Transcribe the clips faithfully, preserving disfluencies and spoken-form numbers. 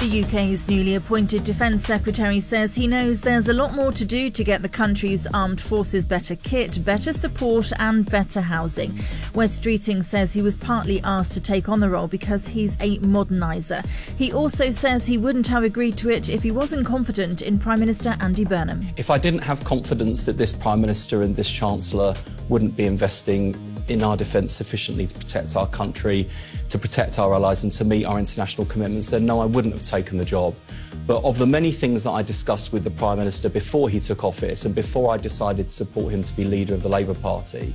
U K's newly appointed Defence Secretary says he knows there's a lot more to do to get the country's armed forces better kit, better support and better housing. Wes Streeting says he was partly asked to take on the role because he's a moderniser. He also says he wouldn't have agreed to it if he wasn't confident in Prime Minister Andy Burnham. If I didn't have confidence that this Prime Minister and this Chancellor wouldn't be investing in our defence sufficiently to protect our country, to protect our allies and to meet our international commitments, then no, I wouldn't have taken the job. But of the many things that I discussed with the Prime Minister before he took office and before I decided to support him to be leader of the Labour Party,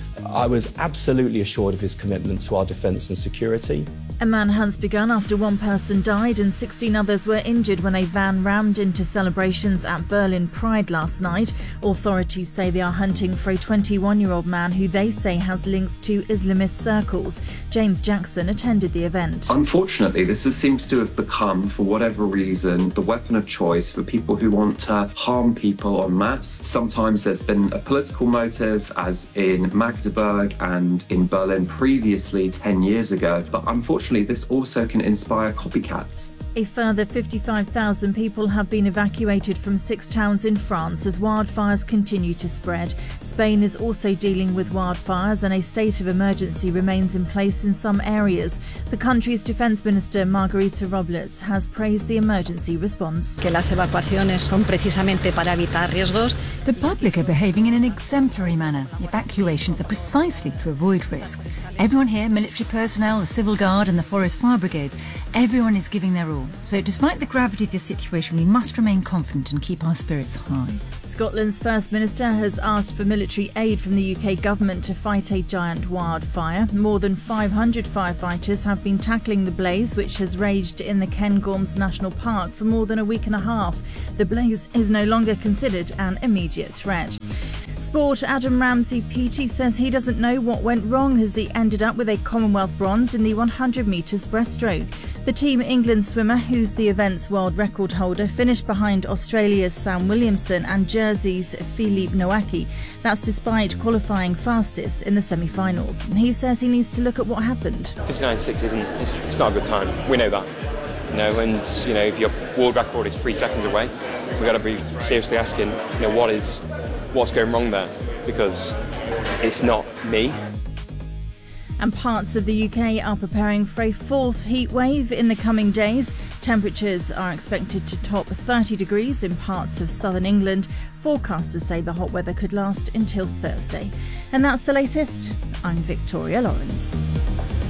I was absolutely assured of his commitment to our defence and security. A manhunt's begun after one person died and sixteen others were injured when a van rammed into celebrations at Berlin Pride last night. Authorities say they are hunting for a twenty-one-year-old man who they say has links to Islamist circles. James Jackson attended the event. Unfortunately, this has, seems to have become, for whatever reason, the weapon of choice for people who want to harm people en masse. Sometimes there's been a political motive, as in Magdeburg and in Berlin previously ten years ago, but unfortunately this also can inspire copycats. A further fifty-five thousand people have been evacuated from six towns in France as wildfires continue to spread. Spain is also dealing with wildfires and a state of emergency remains in place in some areas. The country's Defence Minister Margarita Robles has praised the emergency response. Que las evacuaciones son precisamente para evitar riesgos. The public are behaving in an exemplary manner. Evacuations are precisely to avoid risks. Everyone here, military personnel, the civil guard and the forest fire brigades, everyone is giving their all. So despite the gravity of this situation, we must remain confident and keep our spirits high. Scotland's First Minister has asked for military aid from the U K government to fight a giant wildfire. More than five hundred firefighters have been tackling the blaze, which has raged in the Cairngorms National Park for more than a week and a half. The blaze is no longer considered an immediate threat. Sport, Adam Ramsey-P T says he doesn't know what went wrong as he ended up with a Commonwealth bronze in the one hundred metres breaststroke. The Team England swimmer, who's the event's world record holder, finished behind Australia's Sam Williamson and Jersey's Philippe Nowacki. That's despite qualifying fastest in the semi-finals. He says he needs to look at what happened. fifty-nine six isn't, it's, it's not a good time. We know that. You know, and you know, if your world record is three seconds away, we've got to be seriously asking, you know, what is what's going wrong there, because it's not me. And parts of the U K are preparing for a fourth heat wave in the coming days. Temperatures are expected to top thirty degrees in parts of southern England. Forecasters say the hot weather could last until Thursday. And that's the latest. I'm Victoria Lawrence.